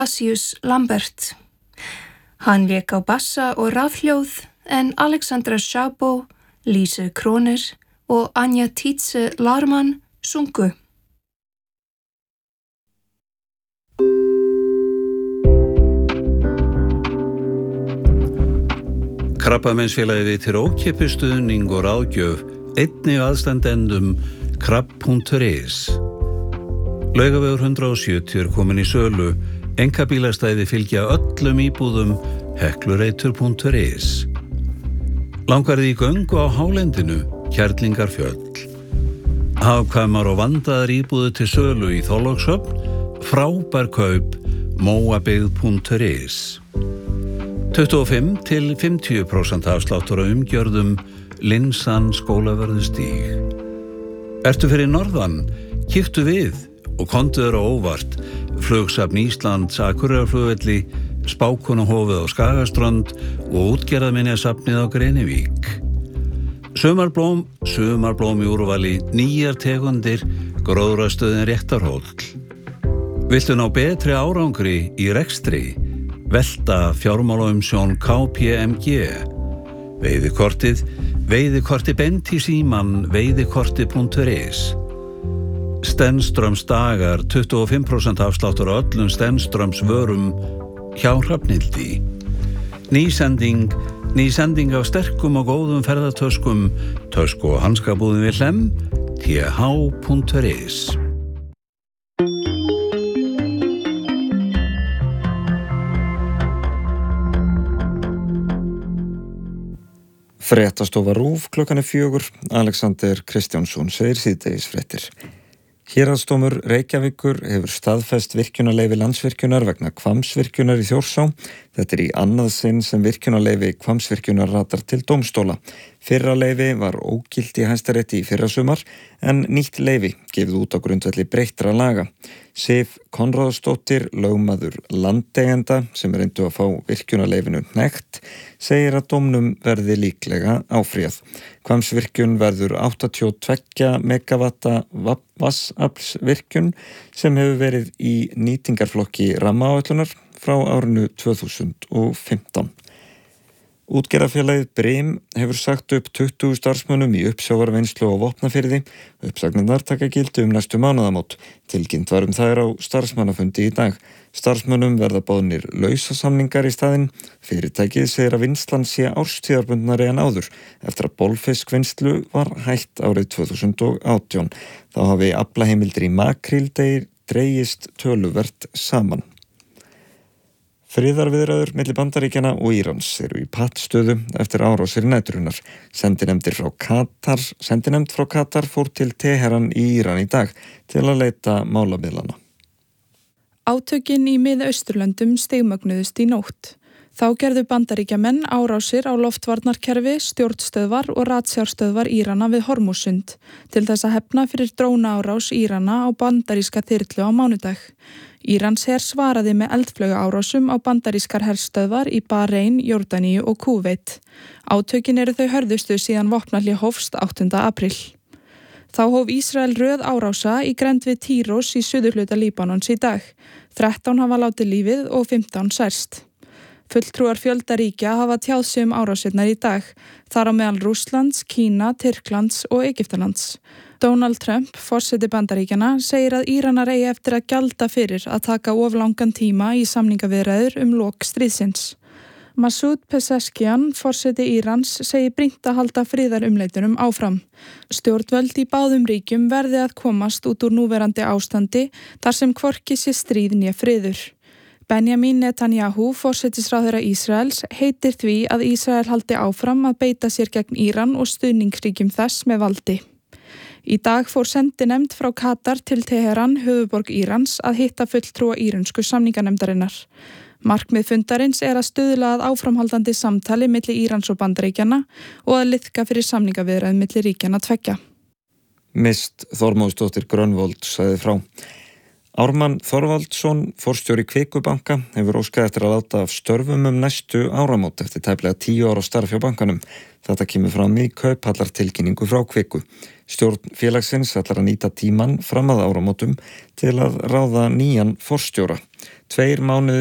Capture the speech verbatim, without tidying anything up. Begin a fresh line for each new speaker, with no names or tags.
Cassius Lambert. Hann lék á bassa og rafhljóð en Alexandra Chabot, Lise Kroner og Anja Tietze Larman sungu.
Krabbameinsfélagið veitir ókeypis stuðning og ráðgjöf einnig aðstandendum krabb punktur is. Laugavegur hundrað og sjötíu er komin í sölu. Einkabílastæði fylgja öllum íbúðum heklureitur punktur is. Langar þig í göngu á hálendinu, Kerlingarfjöll. Hagkvæmar og vandaðar íbúðir til sölu í Þorlákshöfn, frábær kaup, móabyggð punktur is. tuttugu og fimm til fimmtíu prósent afsláttur á umgjörðum Linsan Skólavörðustíg. Ertu fyrir norðan? Kíktu við og komdu þér á óvart. Flugsafn Íslands, Akureyrarflugvelli, Spákonahofið á Skagaströnd og útgerðarminjasafnið á Grenivík. Sumarblóm, sumarblóm í úrvali, nýjar tegundir, gróðrastöðin Réttarhóll. Viltu ná betri árangri í rekstri? Velta fjármálaumsjón K P M G. Veiðikortið, veiðikorti bent í síman, veiðikorti punktur is. Stenströms dagar, tuttugu og fimm prósent afsláttur á öllum Stenströms vörum hjá Hrafnhildi. Nýsending, nýsending af sterkum og góðum ferðatöskum, tösku og hanskabúðum við Hlemm, t h punktur is.
Fréttastofa RÚV klukkan er fjögur. Alexander Kristjánsson segir síðdegisfréttir. Héraðsdómur Reykjavíkur hefur staðfest virkjunarleyfi Landsvirkjunar vegna Hvammsvirkjunar í Þjórsá. Þetta er í annað sinn sem virkjunarleyfi Hvammsvirkjunar ratar til dómstóla. Fyrra leyfi var ógilt í Hæstarétti í fyrrasumar en nýtt leyfi gefið út á grundvelli breyttra laga. Sif Konráðsdóttir, lögmaður landeigenda sem reyndu að fá virkjunarleyfinu hnekkt, segir að dómnum verði líklega áfrýjað. Hvammsvirkjun verður áttatíu og tveggja megavatta vatnsaflsvirkjun sem hefur verið í nýtingarflokki rammaáætlunar frá árinu tvö þúsund og fimmtán. Útgerðarfélagið Brim hefur sagt upp tuttugu starfsmönnum í uppsjávarvinnslu og Vopnafirði. Uppsagnirnar taka gildi um næstu mánaðamót. Tilkynnt var um þær á starfsmannafundi í dag. Starfsmönnum verða boðnir lausasamningar í staðinn. Fyrirtækið segir að vinnslan sé árstíðarbundnari en áður eftir að bolfiskvinnslu var hætt árið tvö þúsund og átján. Þá hafi aflaheimildir í makríldegir dregist töluvert saman. Friðarviðræður milli Bandaríkjanna og Írans eru í pattstöðu eftir árásir næturinnar. Sendinefndir frá Katar, sendinefnd frá Katar fór til Teheran í Íran í dag til að leita málamiðlana.
Átökin í Mið-Austurlöndum stigmögnuðust í nótt. Þá gerðu Bandaríkjamenn árásir á loftvarnarkerfi, stjórnstöðvar og ratsjárstöðvar Írana við Hormússund til þess að hefna fyrir drónaárás Írana á bandaríska þyrlu á mánudag. Írans her svaraði með eldflaugaárásum á bandarískar herstöðvar í Bahrein, Jórdaníu og Kúveit. Átökin eru þau hörðustu síðan vopnahlé hófst áttunda apríl. Þá hóf Ísrael röð árása í grennd við Týros í suðurhluta Líbanons í dag. þrettán hafa látið lífið og fimmtán særst. Fulltrúar fjölda ríkja hafa tjáð sig um árásirnar í dag, þar á meðal Rússlands, Kína, Tyrklands og Egyptalands. Donald Trump, forseti Bandaríkjanna, segir að Íranar eigi eftir að gjalda fyrir að taka of langan tíma í samningaviðræður um lok stríðsins. Masoud Pezeshkian, forseti Írans, segir brýnt að halda friðarumleitunum áfram. Stjórnvöld í báðum ríkjum verði að komast út úr núverandi ástandi þar sem hvorki sé stríð né friður. Benjamin Netanyahu, forsetisráðherra Ísraels, heitir því að Ísrael haldi áfram að beita sér gegn Íran og stuðningsríkjum þess með valdi. Í dag fór sendinefnd frá Katar til Teheran, höfuðborg Írans, að hitta fulltrúa írönsku samninganefndarinnar. Markmið fundarins er að stuðla að áframhaldandi samtali milli Írans og Bandaríkjanna og að liðka fyrir samningaviðræðum milli ríkjanna tveggja.
Mist Þormóðsdóttir Grönvold sagði frá. Ármann Þorvaldsson, forstjóri Kvikubanka, hefur óskað eftir að láta af störfum um næstu áramót eftir tæplega tíu ára starf hjá bankanum. Þetta kemur fram í kauphallartilkynningu frá Kviku. Stjórn félagsins ætlar að nýta tímann fram að áramótum til að ráða nýjan forstjóra. Tveir mánuðir